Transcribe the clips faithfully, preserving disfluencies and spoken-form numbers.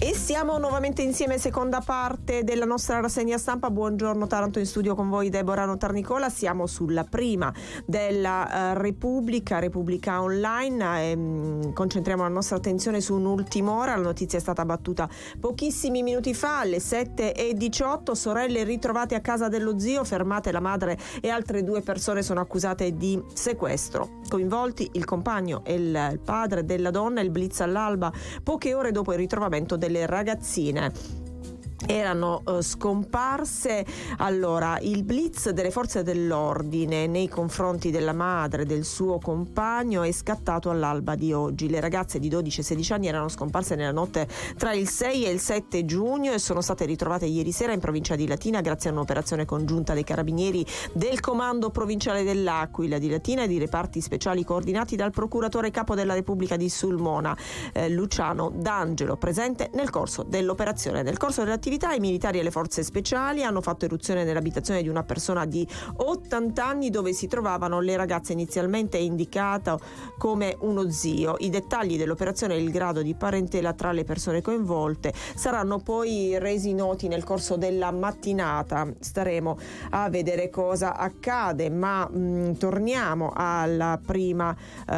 E siamo nuovamente insieme, seconda parte della nostra rassegna stampa. Buongiorno Taranto, in studio con voi Deborah Notarnicola. Siamo sulla prima della uh, Repubblica, Repubblica Online. E, mh, concentriamo la nostra attenzione su un'ultima ora. La notizia è stata battuta pochissimi minuti fa, alle sette e diciotto. Sorelle ritrovate a casa dello zio, fermate la madre e altre due persone sono accusate di sequestro. Coinvolti il compagno e il, il padre della donna. Il blitz all'alba, poche ore dopo il ritrovamento delle ragazzine. Erano uh, scomparse. Allora, il blitz delle forze dell'ordine nei confronti della madre del suo compagno è scattato all'alba di oggi. Le ragazze di dodici e sedici anni erano scomparse nella notte tra il sei e il sette giugno e sono state ritrovate ieri sera in provincia di Latina grazie a un'operazione congiunta dei carabinieri del comando provinciale dell'Aquila di Latina e di reparti speciali coordinati dal procuratore capo della Repubblica di Sulmona, eh, Luciano D'Angelo, presente nel corso dell'operazione. Nel corso dell'attività i militari e le forze speciali hanno fatto eruzione nell'abitazione di una persona di ottanta anni dove si trovavano le ragazze, inizialmente indicata come uno zio. I dettagli dell'operazione e il grado di parentela tra le persone coinvolte saranno poi resi noti nel corso della mattinata. Staremo a vedere cosa accade, ma mh, torniamo alla prima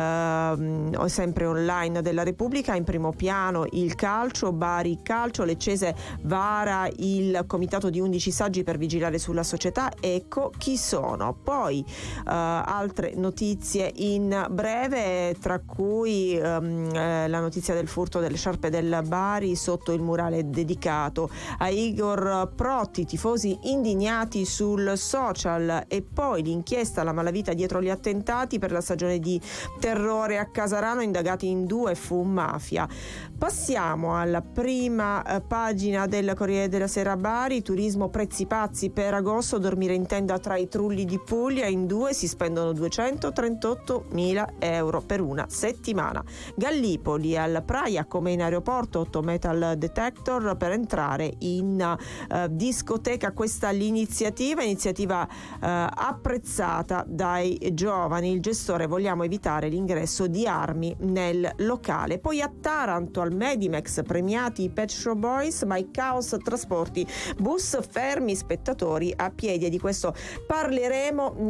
eh, sempre online della Repubblica. In primo piano il calcio, Bari calcio, Leccese vara il comitato di undici saggi per vigilare sulla società. Ecco chi sono. Poi uh, altre notizie in breve, tra cui um, eh, la notizia del furto delle sciarpe del Bari sotto il murale dedicato a Igor Protti, tifosi indignati sul social, e poi l'inchiesta alla malavita dietro gli attentati per la stagione di terrore a Casarano, indagati in due, fu mafia. Passiamo alla prima eh, pagina del Corriere della Sera. Bari, turismo, prezzi pazzi per agosto, dormire in tenda tra i trulli di Puglia, in due si spendono duecentotrentottomila euro per una settimana. Gallipoli, al Praia come in aeroporto, otto metal detector per entrare in uh, discoteca. Questa l'iniziativa, iniziativa uh, apprezzata dai giovani. Il gestore: vogliamo evitare l'ingresso di armi nel locale. Poi a Taranto, al Medimex, premiati i Pet Shop Boys, ma i caos trasporti, bus fermi, spettatori a piedi, e di questo parleremo